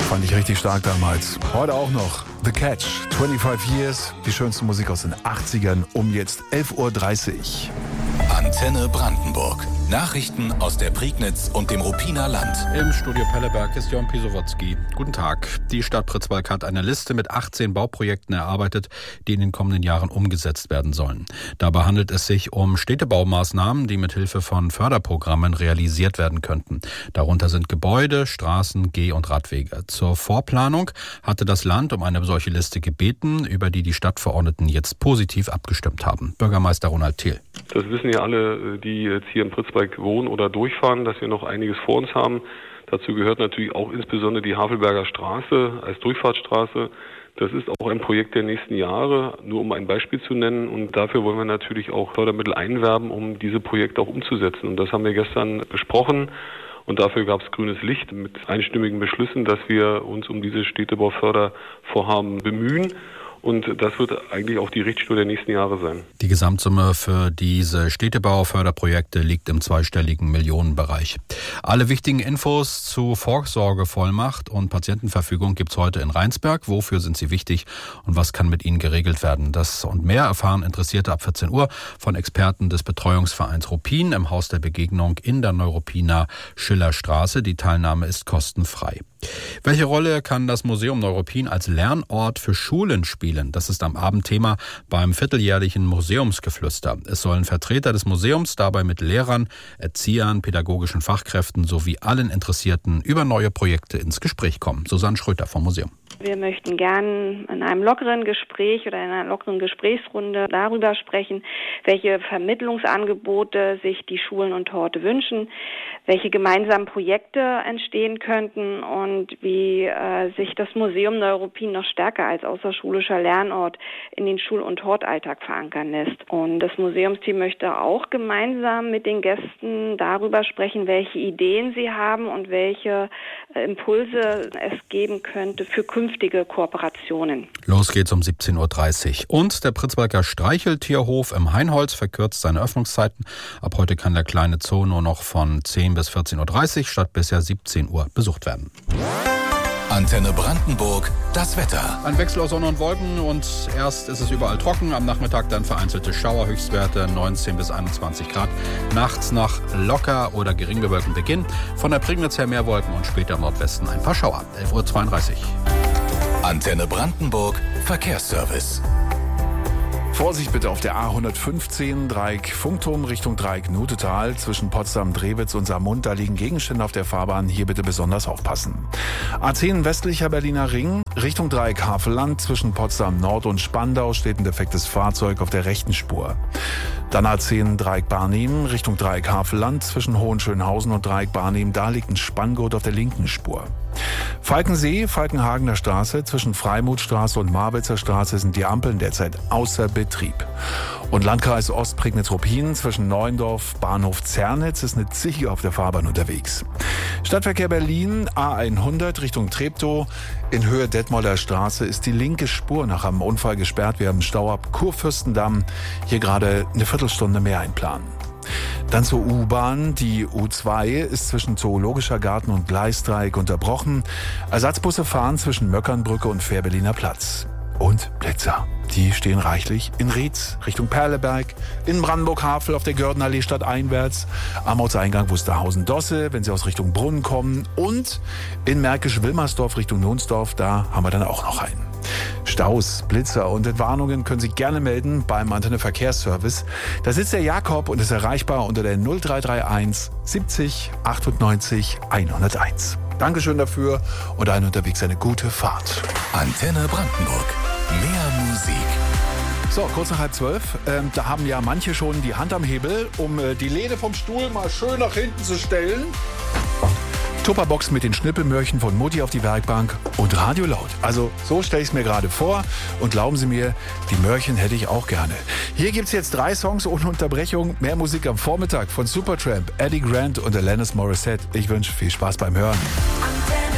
Fand ich richtig stark damals. Heute auch noch. The Catch, 25 Years, die schönste Musik aus den 80ern um jetzt 11.30 Uhr. Antenne Brandenburg. Nachrichten aus der Prignitz und dem Ruppiner Land. Im Studio Pelleberg ist Jon Pisowotzki. Guten Tag. Die Stadt Pritzwalk hat eine Liste mit 18 Bauprojekten erarbeitet, die in den kommenden Jahren umgesetzt werden sollen. Dabei handelt es sich um Städtebaumaßnahmen, die mit Hilfe von Förderprogrammen realisiert werden könnten. Darunter sind Gebäude, Straßen, Geh- und Radwege. Zur Vorplanung hatte das Land um eine solche Liste gebeten, über die Stadtverordneten jetzt positiv abgestimmt haben. Bürgermeister Ronald Thiel. Das wissen ja alle, die jetzt hier in Pritzwalk wohnen oder durchfahren, dass wir noch einiges vor uns haben. Dazu gehört natürlich auch insbesondere die Havelberger Straße als Durchfahrtsstraße. Das ist auch ein Projekt der nächsten Jahre, nur um ein Beispiel zu nennen. Und dafür wollen wir natürlich auch Fördermittel einwerben, um diese Projekte auch umzusetzen. Und das haben wir gestern besprochen. Und dafür gab es grünes Licht mit einstimmigen Beschlüssen, dass wir uns um diese Städtebaufördervorhaben bemühen. Und das wird eigentlich auch die Richtschnur der nächsten Jahre sein. Die Gesamtsumme für diese Städtebauförderprojekte liegt im zweistelligen Millionenbereich. Alle wichtigen Infos zu Vorsorgevollmacht und Patientenverfügung gibt's heute in Rheinsberg. Wofür sind sie wichtig und was kann mit ihnen geregelt werden? Das und mehr erfahren Interessierte ab 14 Uhr von Experten des Betreuungsvereins Ruppin im Haus der Begegnung in der Neuruppiner Schillerstraße. Die Teilnahme ist kostenfrei. Welche Rolle kann das Museum Neuruppin als Lernort für Schulen spielen? Das ist am Abend Thema beim vierteljährlichen Museumsgeflüster. Es sollen Vertreter des Museums dabei mit Lehrern, Erziehern, pädagogischen Fachkräften sowie allen Interessierten über neue Projekte ins Gespräch kommen. Susanne Schröter vom Museum. Wir möchten gern in einem lockeren Gespräch oder in einer lockeren Gesprächsrunde darüber sprechen, welche Vermittlungsangebote sich die Schulen und Horte wünschen, welche gemeinsamen Projekte entstehen könnten und wie sich das Museum Neuruppin noch stärker als außerschulischer Lernort in den Schul- und Hortalltag verankern lässt. Und das Museumsteam möchte auch gemeinsam mit den Gästen darüber sprechen, welche Ideen sie haben und welche Impulse es geben könnte für künftige Kooperationen. Los geht's um 17.30 Uhr. Und der Pritzwalker Streicheltierhof im Hainholz verkürzt seine Öffnungszeiten. Ab heute kann der kleine Zoo nur noch von 10 bis 14.30 Uhr statt bisher 17 Uhr besucht werden. Antenne Brandenburg, das Wetter. Ein Wechsel aus Sonne und Wolken und erst ist es überall trocken, am Nachmittag dann vereinzelte Schauer, Höchstwerte 19 bis 21 Grad. Nachts nach locker oder gering bewölkten Beginn. Von der Prignitz her mehr Wolken und später im Nordwesten ein paar Schauer. 11.32 Uhr. Antenne Brandenburg, Verkehrsservice. Vorsicht bitte auf der A115 Dreieck Funkturm Richtung Dreieck Nutetal zwischen Potsdam, Drewitz und Saarmund. Da liegen Gegenstände auf der Fahrbahn. Hier bitte besonders aufpassen. A10 westlicher Berliner Ring Richtung Dreieck Havelland zwischen Potsdam Nord und Spandau steht ein defektes Fahrzeug auf der rechten Spur. Dann A10 Dreieck Barnim Richtung Dreieck Havelland zwischen Hohenschönhausen und Dreieck Barnim. Da liegt ein Spanngurt auf der linken Spur. Falkensee, Falkenhagener Straße, zwischen Freimuthstraße und Marwitzer Straße sind die Ampeln derzeit außer Betrieb. Und Landkreis Ostprignitz-Ruppin zwischen Neuendorf, Bahnhof Zernitz ist eine Ziege auf der Fahrbahn unterwegs. Stadtverkehr Berlin, A100 Richtung Treptow. In Höhe Detmolder Straße ist die linke Spur nach einem Unfall gesperrt. Wir haben Stau ab Kurfürstendamm. Hier gerade eine Viertelstunde mehr einplanen. Dann zur U-Bahn. Die U2 ist zwischen Zoologischer Garten und Gleisdreieck unterbrochen. Ersatzbusse fahren zwischen Möckernbrücke und Fährberliner Platz. Und Blitzer. Die stehen reichlich in Rietz, Richtung Perleberg, in Brandenburg-Havel auf der Gördenallee stadteinwärts, am Ortseingang Wusterhausen-Dosse, wenn Sie aus Richtung Brunnen kommen, und in Märkisch-Wilmersdorf Richtung Nunsdorf, da haben wir dann auch noch einen. Staus, Blitzer und Entwarnungen können Sie gerne melden beim Antenne Verkehrsservice. Da sitzt der Jakob und ist erreichbar unter der 0331 70 98 101. Dankeschön dafür und allen unterwegs eine gute Fahrt. Antenne Brandenburg. Mehr Musik. So, kurz nach 11:30. Da haben ja manche schon die Hand am Hebel, um die Lehne vom Stuhl mal schön nach hinten zu stellen. Tupperbox mit den Schnippelmörchen von Mutti auf die Werkbank und Radio laut. Also so stelle ich es mir gerade vor. Und glauben Sie mir, die Mörchen hätte ich auch gerne. Hier gibt es jetzt 3 Songs ohne Unterbrechung. Mehr Musik am Vormittag von Supertramp, Eddie Grant und Alanis Morissette. Ich wünsche viel Spaß beim Hören.